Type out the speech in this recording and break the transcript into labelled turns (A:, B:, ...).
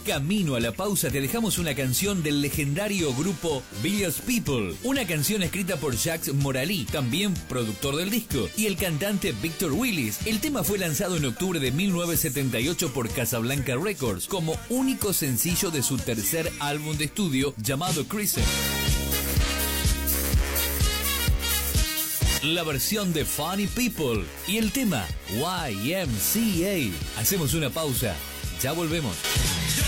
A: Camino a la pausa te dejamos una canción del legendario grupo Village People, una canción escrita por Jacques Morali, también productor del disco, y el cantante Victor Willis. El tema fue lanzado en octubre de 1978 por Casablanca Records como único sencillo de su tercer álbum de estudio llamado Crescent. La versión de Funny People y el tema YMCA. Hacemos una pausa, ya volvemos.